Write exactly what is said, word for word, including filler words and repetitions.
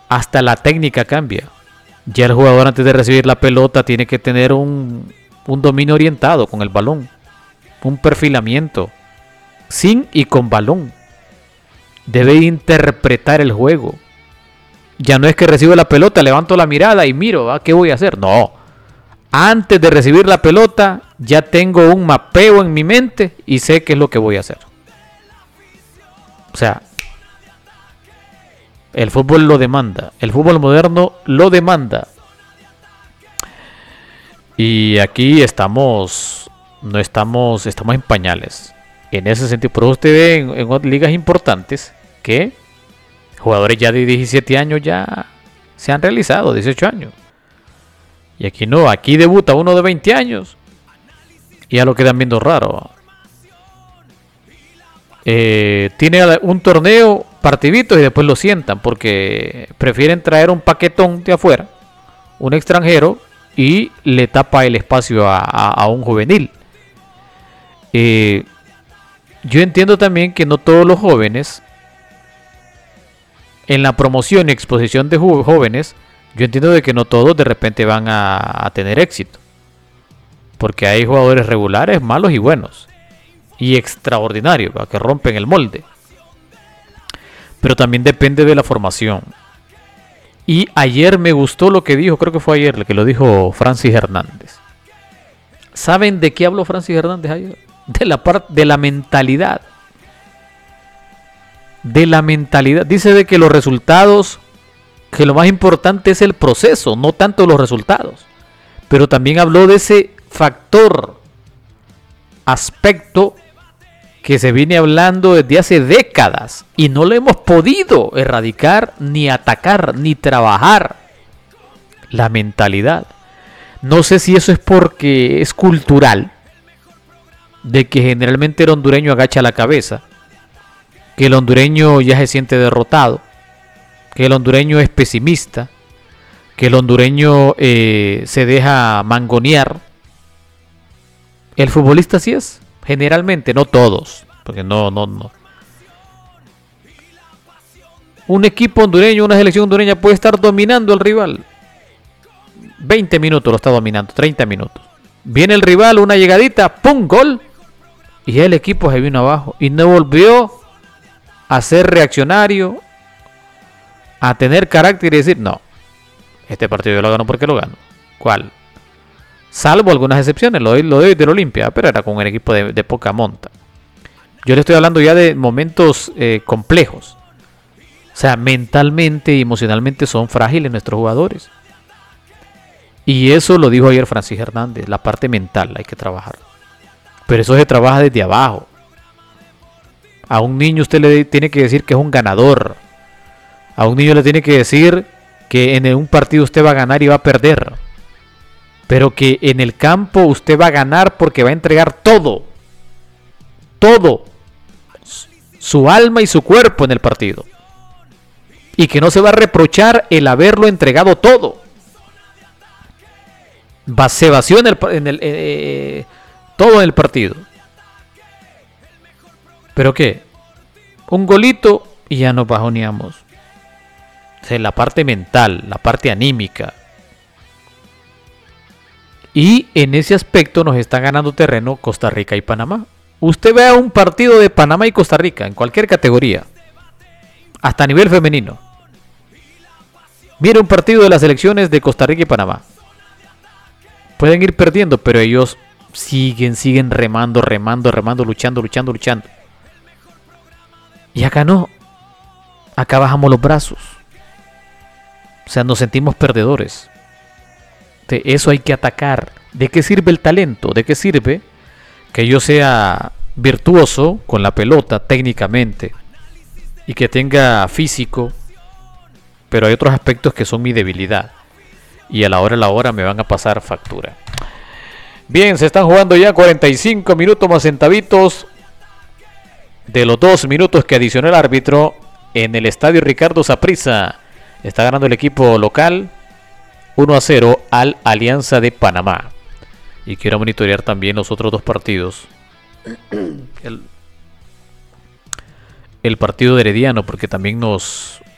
hasta la técnica cambia. Ya el jugador antes de recibir la pelota tiene que tener un, un dominio orientado con el balón, un perfilamiento, sin y con balón. Debe interpretar el juego. Ya no es que recibo la pelota, levanto la mirada y miro, ¿ah? ¿Qué voy a hacer? No. Antes de recibir la pelota, ya tengo un mapeo en mi mente y sé qué es lo que voy a hacer. O sea, el fútbol lo demanda. El fútbol moderno lo demanda. Y aquí estamos, no estamos, estamos en pañales. En ese sentido, por eso usted ve en, en ligas importantes que jugadores ya de diecisiete años ya se han realizado, dieciocho años. Y aquí no, aquí debuta uno de veinte años y ya lo quedan viendo raro. Eh, tiene un torneo, partiditos y después lo sientan porque prefieren traer un paquetón de afuera, un extranjero, y le tapa el espacio a, a, a un juvenil. Eh, yo entiendo también que no todos los jóvenes, en la promoción y exposición de jóvenes, yo entiendo de que no todos de repente van a, a tener éxito. Porque hay jugadores regulares, malos y buenos. Y extraordinarios, ¿verdad? Que rompen el molde. Pero también depende de la formación. Y ayer me gustó lo que dijo, creo que fue ayer, que lo dijo Francis Hernández. ¿Saben de qué habló Francis Hernández ayer? De la parte de la mentalidad. De la mentalidad. Dice de que los resultados, que lo más importante es el proceso, no tanto los resultados. Pero también habló de ese factor, aspecto que se viene hablando desde hace décadas y no lo hemos podido erradicar, ni atacar, ni trabajar. La mentalidad. No sé si eso es porque es cultural, de que generalmente el hondureño agacha la cabeza, que el hondureño ya se siente derrotado, que el hondureño es pesimista, que el hondureño eh, se deja mangonear. El futbolista sí es, generalmente, no todos, porque no, no, no. Un equipo hondureño, una selección hondureña puede estar dominando al rival. veinte minutos lo está dominando, treinta minutos. Viene el rival, una llegadita, ¡pum! Gol. Y ya el equipo se vino abajo y no volvió a ser reaccionario, a tener carácter y decir, no, este partido yo lo gano porque lo gano. ¿Cuál? Salvo algunas excepciones, lo doy, lo doy del Olimpia, pero era con un equipo de, de poca monta. Yo le estoy hablando ya de momentos eh, complejos. O sea, mentalmente y emocionalmente son frágiles nuestros jugadores. Y eso lo dijo ayer Francis Hernández, la parte mental hay que trabajar. Pero eso se trabaja desde abajo. A un niño usted le tiene que decir que es un ganador. A un niño le tiene que decir que en un partido usted va a ganar y va a perder. Pero que en el campo usted va a ganar porque va a entregar todo. Todo. Su alma y su cuerpo en el partido. Y que no se va a reprochar el haberlo entregado todo. Va, se vació en el, en el eh, todo en el partido. ¿Pero qué? Un golito y ya nos bajoneamos. O sea, la parte mental, la parte anímica. Y en ese aspecto nos está ganando terreno Costa Rica y Panamá. Usted vea un partido de Panamá y Costa Rica en cualquier categoría, hasta a nivel femenino. Mire un partido de las selecciones de Costa Rica y Panamá. Pueden ir perdiendo, pero ellos siguen, siguen remando, remando, remando, luchando, luchando, luchando. Y acá no. Acá bajamos los brazos. O sea, nos sentimos perdedores. De eso hay que atacar. ¿De qué sirve el talento? ¿De qué sirve que yo sea virtuoso con la pelota técnicamente y que tenga físico? Pero hay otros aspectos que son mi debilidad. Y a la hora a la hora me van a pasar factura. Bien, se están jugando ya cuarenta y cinco minutos más centavitos de los dos minutos que adicionó el árbitro en el estadio Ricardo Saprissa. Está ganando el equipo local uno a cero al Alianza de Panamá. Y quiero monitorear también los otros dos partidos. El, el partido de Herediano, porque también nos,